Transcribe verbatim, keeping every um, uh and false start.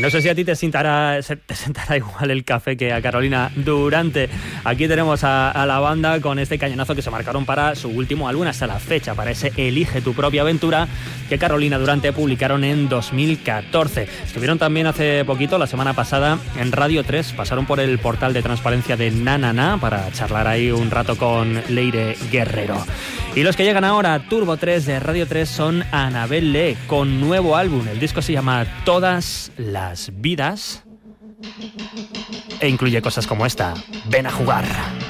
No sé si a ti te sentará, te sentará igual el café que a Carolina Durante. Aquí tenemos a, a la banda con este cañonazo que se marcaron para su último álbum hasta la fecha, para ese Elige tu propia aventura que Carolina Durante publicaron en dos mil catorce. Estuvieron también hace poquito, la semana pasada, en Radio tres, pasaron por el portal de transparencia de Na Na Na para charlar ahí un rato con Leire Guerrero. Y los que llegan ahora a Turbo tres de Radio tres son Anabel Lee, con nuevo álbum. El disco se llama Todas las Vidas e incluye cosas como esta: Ven a jugar.